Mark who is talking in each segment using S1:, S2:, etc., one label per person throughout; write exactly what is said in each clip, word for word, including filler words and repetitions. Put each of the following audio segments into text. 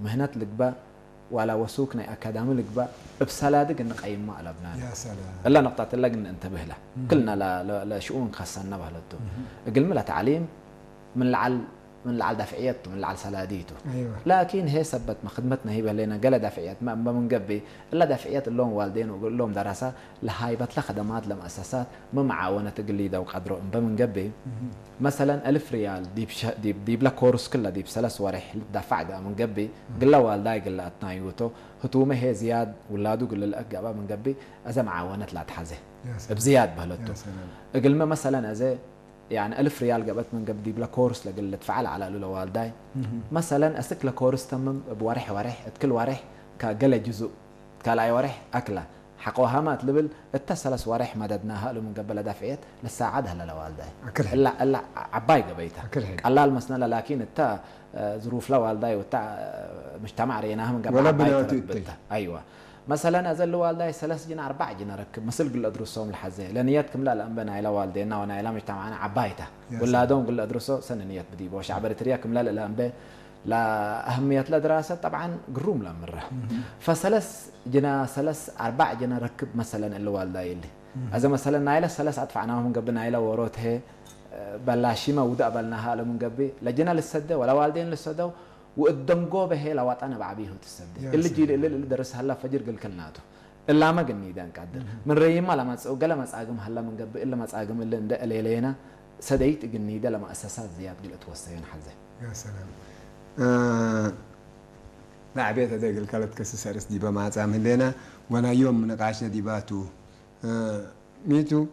S1: مهنة لقبة ولا وسوقنا أكاديمي لقبة بسلادق نقيم ما قلبنا
S2: يا سلام
S1: إلا نقطة اللي ننتبه له كلنا لا لا, لا شؤون خاصنا بهلتو قل ملا تعليم من العل من العل دافعيته من العل سلاديته
S2: أيوة.
S1: لكن هي سبت ما خدمتنا هي بلينا قال دافعيات ما من قبي إلا دافعيات اللون والدين وقول لهم دراسة لهايبت له خدمات لمؤسسات ما معاونة تقليده وقدره من قبي مثلا ألف ريال ديب ش... ديب ديب لا كورس كله ديب سلس ورح دفع ده من قبي قل له والداي قل له أتنايوتو هتومه هي زياد ولادو قل له أجابه من قبي أذا معاونة لا تحزه بزياد بهلتو قل ما مثلا أذا يعني ألف ريال قبت من قبل ديب لا كورس لقل تفعل على له والداي مثلا أسك لا كورس تمم بورح ورح كل ورح كقل جزء كلاي ورح أكله حقوها ما تلبل التسلس ورح مددناها له من قبل دافعيات لساعدها للوالداي إلا إلا عباي قبيتها الله المسنة لكن التا ظروف لوالداي والتا مجتمع ريناها من قبل
S2: ولا بناتي
S1: أيوة مثلا أزل والداي ثلاث جنا أربع جنا ركب مثل قل أدرسهم الحزة لنياتكم لا الأنبنا إلى والدينا وأنا إلى مجتمعنا عبايته ولا دوم قل أدرسه سنة نيات بدي وش عبرت رياكم لا الأنبا لا أهمية الدراسة طبعا قروم لا مرة فثلاث جنا ثلاث أربع جنا ركب مثلا الوالداي اللي إذا مثلا نايلة ثلاث أدفعناهم من قبل نايلة وروتها بلاشي ما ودا قبلناها له من قبل لجنا للسدة ولا والدين للسدة وقدمجوا به لو أنا بعبيه تسدد اللي جيل اللي درس هلا فجر قل كلناته إلا ما قني دان قدر من ريم ما لما تسوق لما تساقم هلا من قبل إلا ما تساقم اللي ندق ليلينا سديت قني ده لما أساسات زياد قل توسعين حزة
S2: يا سلام آه لا عبيت هذا قل كلت كسسارس ديبا ما تعمل لنا وانا يوم من نقاشنا ديباتو آه ميتو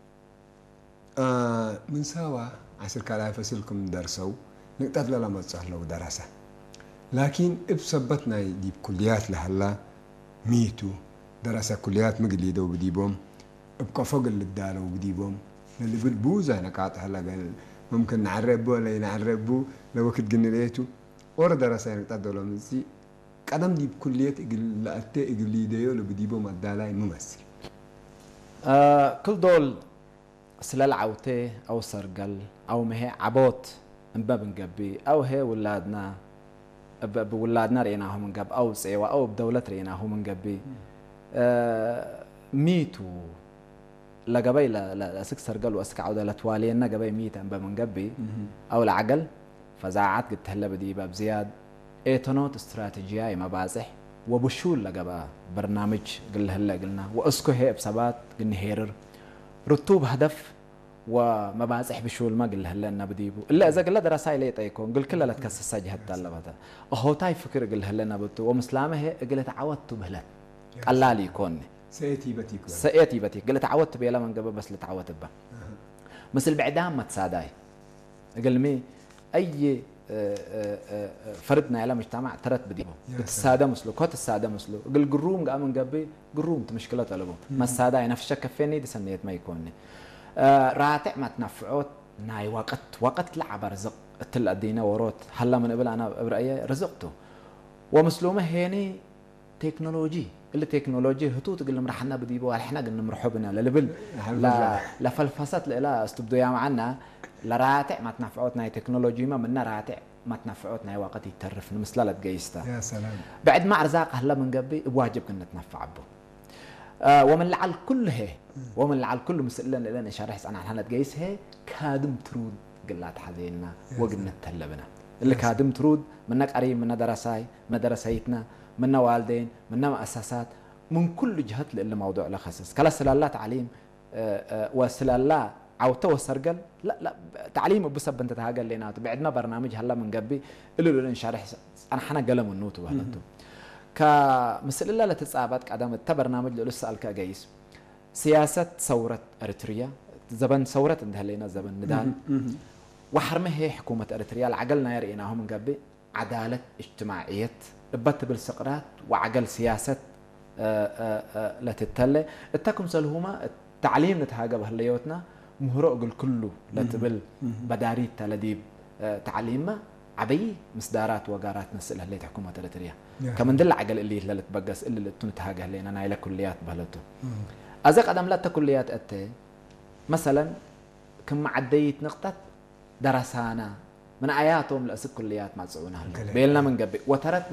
S2: آه من سوا عشر كلا فصلكم درسوا نقطع لما تصحلوا دراسة لكن بسبتنا دي كليات لهلا ميتو دراسة كليات مقليدة وبديبهم ابقى فوق اللي اداله وبديبهم اللي بالبوزة هنا قاعد هلا قال ممكن نعربه ولا نعربه لو وقت قلنا ليتو ورا دراسة يعني تدول من سي قدم دي بكليات إقل لأتى إقليدة ولا بديبهم اداله ممثل
S1: آه كل دول سلال عوته أو سرقل أو مه عبوت باب نقبي أو هي ولادنا بولادنا ريناهم من قبل أو سيوا أو بدولة ريناهم من قبل آه ميتو لقبي لا لا سك سرقل واسك عودة لتوالينا قبي ميت أم من قبل أو العقل فزاعات قلت هلا بدي باب زياد إيتونوت استراتيجية ما بازح وبشول لقبا برنامج قل هلا قلنا واسكو هي بسبات قلنا هيرر رتوب هدف ومبازح بشول ما قل هلا إننا بديبو إلا إذا قل دراسة لي تيكون قل كلها لا تكسس جهة تلبته هو تاي فكر قل هلا نبتو ومسلامه هي قل تعودت بهلا الله لي يكون
S2: سيتي بتيك
S1: سيتي بتيك قل تعودت بيلا من قبل بس لتعودت به مثل بعدام ما تساداي قل مي أي فردنا على مجتمع ترت بديبو السادة مسلو كوت السادة مسلو قل قروم قام من قبل قروم تمشكلة طلبوا ما السادة نفس الشك فيني دي سنيت ما يكونني آه راتع ما تنفعوت ناي وقت وقت لعب رزق تل أدينا وروت هلا من قبل أنا برأيي رزقته ومسلومه هيني تكنولوجي اللي تكنولوجي هتو تقول لهم رحنا بديبو احنا قلنا مرحبنا للبل لا لا فلفصت لا استبدوا يا معنا لراتع ما تنفعوت ناي تكنولوجي ما منا راتع ما تنفعوت ناي وقت يترف مثل لا تقيستا
S2: يا سلام
S1: بعد ما ارزاق هلا من قبل بواجب كنا نتنفع به آه ومن لعل كله ومن لعل كل مسئلة لنا شرح أنا هلا تقيس هي كادم ترود قلات حذينا وقلنا تهلبنا اللي كادم ترود منك قريب من دراساي من دراسيتنا من والدين من مؤسسات من كل جهة اللي موضوع لخصص كلا سلالة تعليم آه آه وسلالة عوته وسرقل لا لا تعليم بسبب انت تهاجل لنا بعدنا برنامج هلا من قبل اللي لنا شرح أنا حنا قلم النوت وهلتو كمثل الله لا تتصابت قدام التبرنامج اللي سأل كجيس سياسة ثورة أريتريا زبن ثورة انتهينا زبن ندان وحرمه هي حكومة أريتريا العقلنا يريناهم من قبل عدالة اجتماعية بت بالسقرات وعقل سياسة لا تتلى التكم سلهما التعليم نتهاجب هالليوتنا مهرق كله لا تبل بداري تلديب تعليمه عبي مصدارات وقارات نسأل اللي تحكمها تريتريا كمان دل عقل اللي اللي تبقس اللي تنتهاجه لنا أنا إلى كليات بهلته أزق أدم لا تكليات أتى مثلا كم عديت نقطة درسانا من آياتهم لأسك كليات ما تسعونها بيلنا من قبل وترت